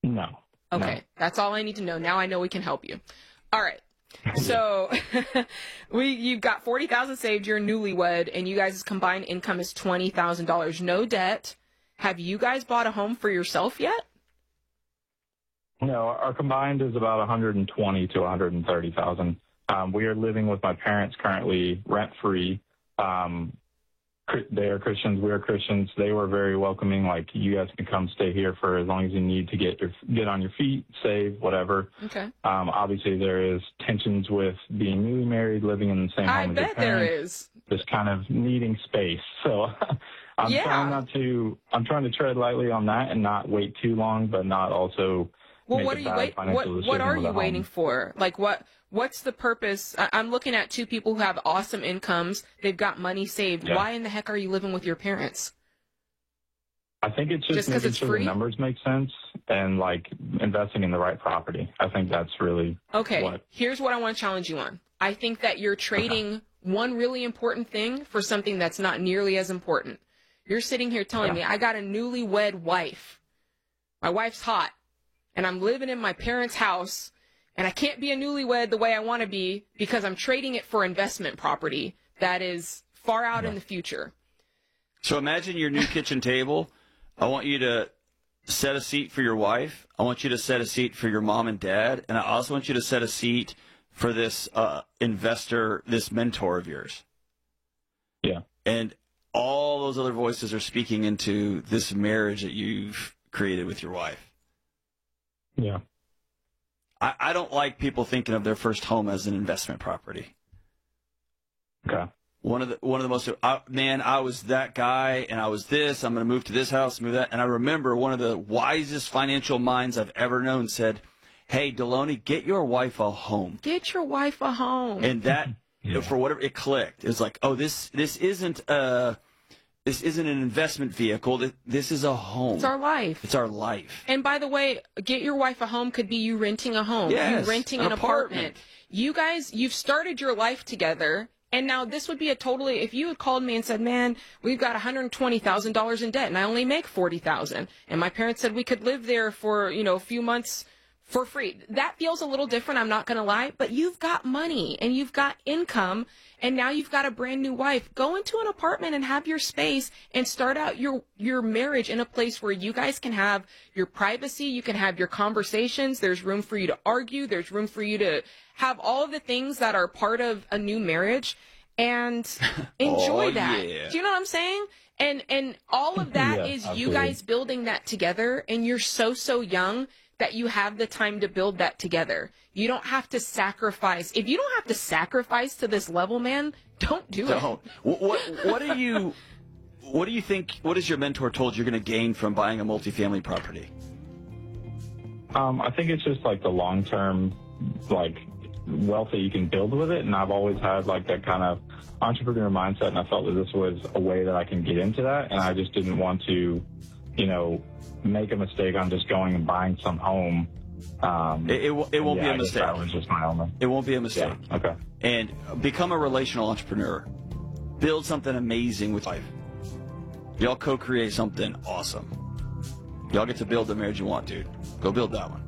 No. Okay, No. that's all I need to know. Now I know we can help you. All right. So you've got $40,000 saved. You're newlywed, and you guys' combined income is $20,000. No debt. Have you guys bought a home for yourself yet? No, our combined is about 120 to 130,000. We are living with my parents currently, rent free. They are Christians. We are Christians. They were very welcoming. Like, you guys can come stay here for as long as you need to get on your feet, save, whatever. Okay. Obviously, there is tensions with being newly married, living in the same home I as your bet there parents. is. Just kind of needing space. So I'm trying to tread lightly on that and not wait too long, but not also Well, make what a are you bad wait? financial What decision are with a you waiting home. for? Like, what's the purpose? I'm looking at two people who have awesome incomes. They've got money saved. Yeah. Why in the heck are you living with your parents? I think it's Just just 'cause making it's sure free? the numbers make sense and, like, investing in the right property. I think that's really Okay, here's what I want to challenge you on. I think that you're trading one really important thing for something that's not nearly as important. You're sitting here telling me I got a newlywed wife. My wife's hot, and I'm living in my parents' house, and I can't be a newlywed the way I want to be because I'm trading it for investment property that is far out in the future. So imagine your new kitchen table. I want you to set a seat for your wife. I want you to set a seat for your mom and dad. And I also want you to set a seat for this investor, this mentor of yours. Yeah. And all those other voices are speaking into this marriage that you've created with your wife. Yeah. I don't like people thinking of their first home as an investment property. Okay. One of the most, I was that guy and I was this, I'm going to move to this house, move that. And I remember one of the wisest financial minds I've ever known said, hey, Deloney, get your wife a home. Get your wife a home. And that, for whatever, it clicked. It's like, oh, this isn't an investment vehicle. This is a home. It's our life. It's our life. And by the way, get your wife a home could be you renting a home. Yes, you renting an apartment. You guys, you've started your life together. And now this would be if you had called me and said, man, we've got $120,000 in debt and I only make $40,000. And my parents said we could live there for, a few months for free. That feels a little different, I'm not going to lie, but you've got money and you've got income and now you've got a brand new wife. Go into an apartment and have your space and start out your marriage in a place where you guys can have your privacy, you can have your conversations, there's room for you to argue, there's room for you to have all of the things that are part of a new marriage and enjoy that. Yeah. Do you know what I'm saying? And all of that is absolutely. you guys building that together, and you're so young that you have the time to build that together. You don't have to sacrifice. If you don't have to sacrifice to this level, man, don't do it. What do you think, what has your mentor told you're going to gain from buying a multifamily property? I think it's just like the long-term, like, wealth that you can build with it. And I've always had like that kind of entrepreneur mindset. And I felt that this was a way that I can get into that. And I just didn't want to, make a mistake on just going and buying some home. It won't be a mistake. That was just my only. It won't be a mistake. Yeah. Okay. And become a relational entrepreneur. Build something amazing with life. Y'all co-create something awesome. Y'all get to build the marriage you want, dude. Go build that one.